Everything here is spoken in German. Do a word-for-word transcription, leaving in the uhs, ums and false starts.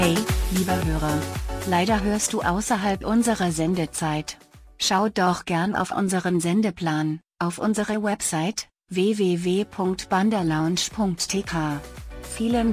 Hey, lieber Hörer. Leider hörst du außerhalb unserer Sendezeit. Schau doch gern auf unseren Sendeplan, auf unsere Website w w w punkt banderlounge punkt t k. Vielen